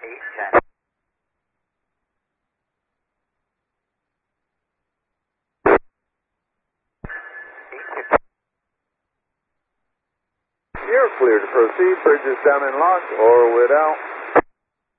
810. You're clear to proceed. Bridge is down and locked or without.